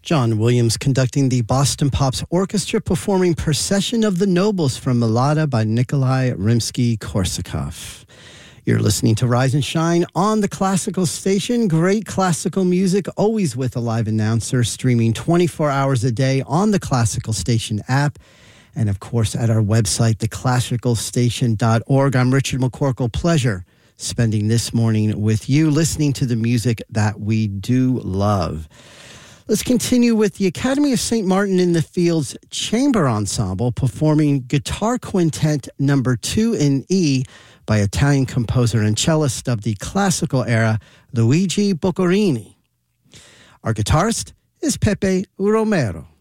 John Williams conducting the Boston Pops Orchestra performing Procession of the Nobles from Mlada by Nikolai Rimsky-Korsakov. You're listening to Rise and Shine on the Classical Station. Great classical music, always with a live announcer, streaming 24 hours a day on the Classical Station app. And of course, at our website, theclassicalstation.org. I'm Richard McCorkle. Pleasure spending this morning with you, listening to the music that we do love. Let's continue with the Academy of St. Martin in the Fields Chamber Ensemble performing Guitar Quintet No. 2 in E by Italian composer and cellist of the classical era, Luigi Boccherini. Our guitarist is Pepe Romero.